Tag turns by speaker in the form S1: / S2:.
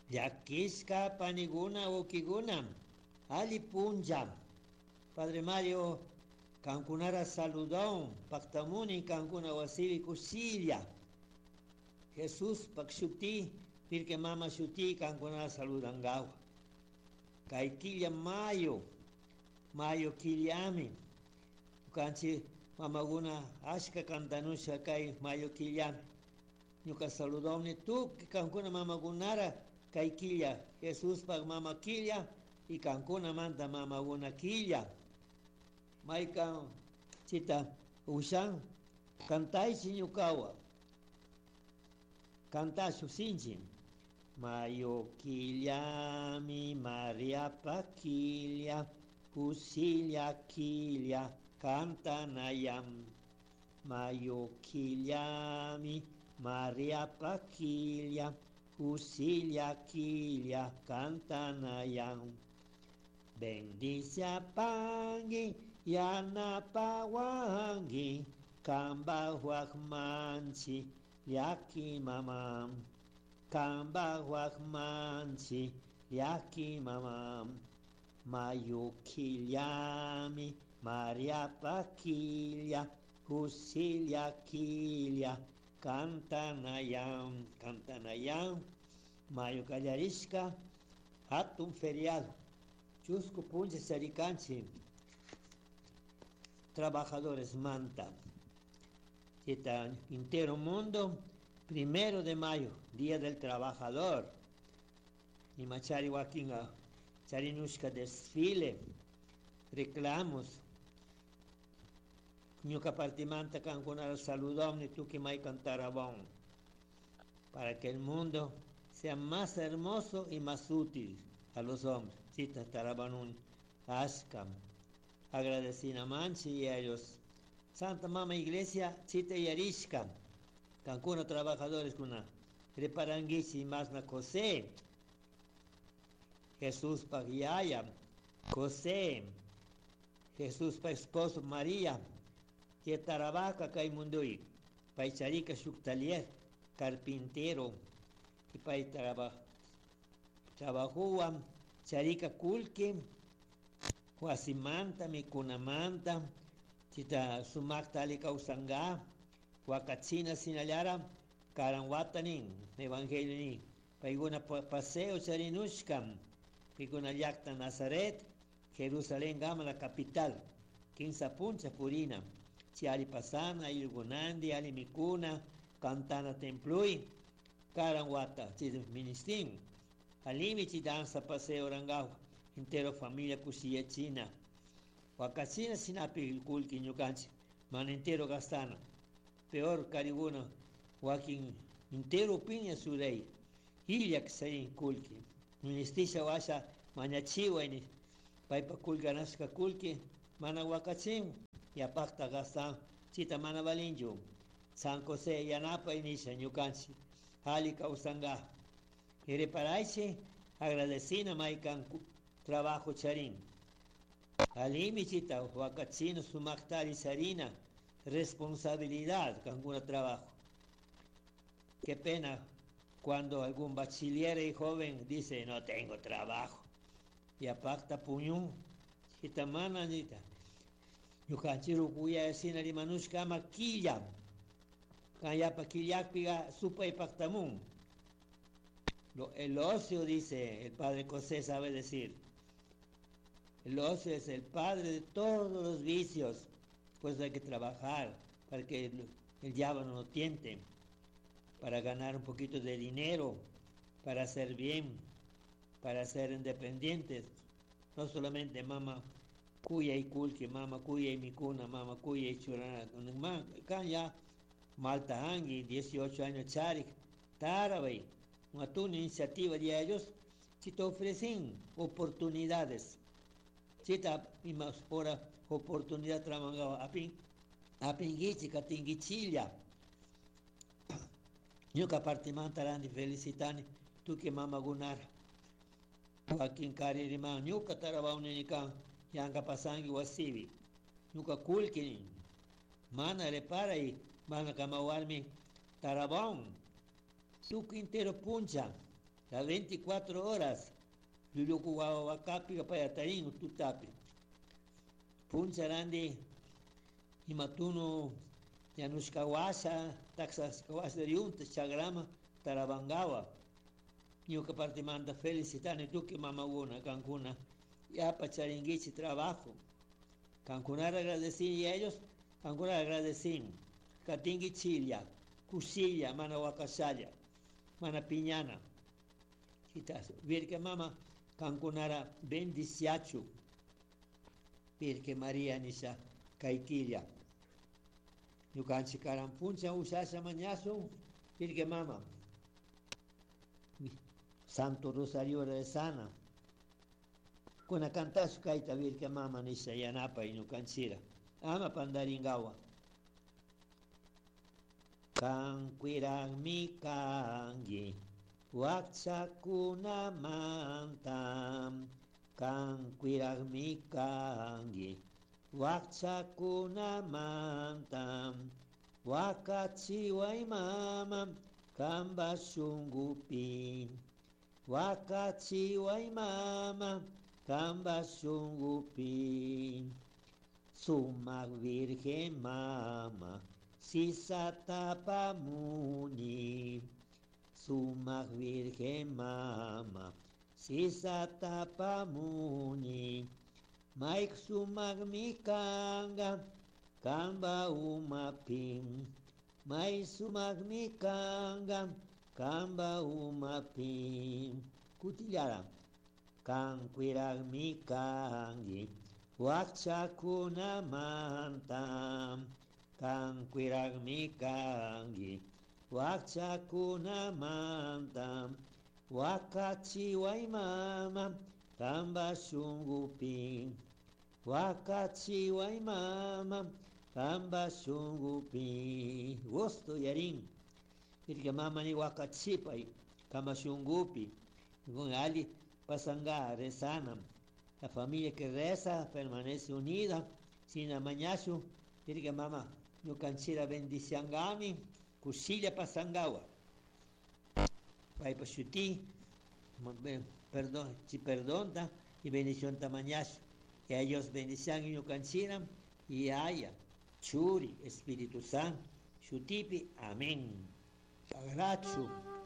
S1: Yakishka paniguna ukiguna. Ali punja. Padre Mario, Cancunara saludón, Pactamuni, Cancuna wasivi kusilya. Jesús Pakshuti, Pirke Mama Shuti, Cancunara saludangawa. Kaikilya Mayo Kiliami. Kanchi Mamaguna Ashka Kantanusha Kai Mayo Kiliami. Ñuka saludón tú, Cancuna Mamagunara, Kaikilya, Jesús Pag Mama Kilya, y Cancuna manda Mamaguna Kilya. Maika chita ushan cantai sinyukawa canta susinchi mayo kilyami Maria pakilya kusilya kilya canta nayam mayo kilyami Maria pakilya kusilya kilya canta nayam bendice a Pangi Yana Pawangi Kamba Huakmanchi Yaki Mamam Kamba Huakmanchi Yaki Mamam Mayo Kilyami Maria Pakilya Husilya Kilya Cantanayam Mayo Callarishka Hatum feriado Chusco Punche Saricanchi Trabajadores Manta. Chita entero mundo, 1 de mayo, Día del Trabajador. Y Machari Wakinga, Charinushka desfile, reclamos. Ñuka partimanta cancunar saludón y tú que mai cantarabón. Para que el mundo sea más hermoso y más útil a los hombres. Chita Tarabanun Ashkam. Agradecina Manchi y a ellos. Santa Mama Iglesia, Chita y Arishka. Cancuna trabajadores kuna. Reparanguichi Masna José. Jesús Pagiaya. José. Jesús pa esposo María. Tarabaca Caimundui. Paicharika Shuktalier. Carpintero. Y pa trabajó Charika Kulki. Huasimanta, Mikunamanta, Chita Sumakta Alikausanga, Huacachina Sinalara, Karanwatanin, Evangelini, Paiguna Paseo Charinushkam, Piguna Yacta Nazaret, Jerusalén Gama, la capital, Quinza Puncha Purina, Chiari Pasana, Ilgunandi, Ali Mikuna, Cantana Templui, Karanwata, Ministín, Alimi Chidanza Paseo Rangawa. Entero familia Kusiya China. Wakachina sinapi kulki ñukanchi. Man entero gastana. Peor caribuna. Wakin entero piña surei. Hilyak sayin kulki. Ministisha washa mañachiwa ini. Paipa kulganashka kulki. Mana wakachin. Yapakta gastan. Chita mana valinju. San José yanapa inisha ñukanchi. Hali kausanga. Y reparaiche. Agradecina maikan trabajo charín. Alimichita, huacachino, sumaktari sarina, responsabilidad, canguna trabajo. Qué pena cuando algún bachiller y joven dice, no tengo trabajo. Y apacta puñón, chitamana, nita. Yukachiru kuya sinari manushka maquilla. Kayapa quillakpiga supa y pactamun. El ocio, dice el padre José, sabe decir. El ocio es el padre de todos los vicios, pues hay que trabajar para que el diablo no nos tiente, para ganar un poquito de dinero, para hacer bien, para ser independientes. No solamente mama cuya y kulki, mama cuya y mikuna, mama cuya y churana. Ya Malta Angi, 18 años charik, tarabay. Una iniciativa de ellos, si te ofrecen oportunidades, si te más hora oportunidad trabajar a pinguichi, catinguichilla. Yo que partimanta randi felicitani, tú que mama gunar. Joaquín Caririma, yo que tarabao nenikan, yanga pasangi wasivi. Yo que kulkin, mana repara y mana kamawarmi tarabao. Tú que entero puncha, las 24 horas, Luluku Wawakapi, Payatarín, Tutapi. Puncharandi, Imatuno, Yanushkawasa, Taxas Kawasa de Yunta, Chagrama, Tarabangawa. Yo que parte manda felicitar, tú que mamá una, Cancuna, ya para charinguichi trabajo. Cancunar agradecer y ellos, Cancunar agradecer. Catingui Chilia, Cusilla, Mana Wakasaya, Mana Piñana. Quitas, Virque Mama, Cancunara bendiciachu. Virque María Nisa, Caiquilla. Yo canchi carampuncha, usasa mañazo, Virque Mama. Santo Rosario de Sana. Con a cantar su caita Virque Mama Nisa Yanapa y no canchira. Ama Pandaringawa. Kanquirang mi kangi, waksakuna mantam. Kanquirang mi kangi, waksakuna mantam. Wakatsiwai mama, kamba sungupin. Wakatsiwai mama, kamba sungupin. Sumak Virgen Mama, Sisata Muni, Sumak Virgen Mama, Sisata Muni, Maik Sumak Mikanga, Kamba Umapin, Mai Sumak Mikanga, Kamba Umapin, Kutilara, Kanquirag Mikangi, Wakchakuna Mantam, Kanquirag Mikangi, Wakchakuna Mantam, Wakachi Waimama, Kamba Shungupin, Wakachi Waimama, Kamba Shungupin, Gosto Yarin, Irga Mama ni Wakachipai, Kamba Shungupi, con Ali Pasanga, Rezanam. La familia que reza permanece unida, sin amañazo, Virgen Mama, no canchera bendiciangami, Cusilla Pasangawa. Vai para chuti, perdón, si perdona y bendición tamañazo. Que ellos bendicen y no canchera, y haya, Churi, Espíritu Santo, Chutipi, amén. Sagracho.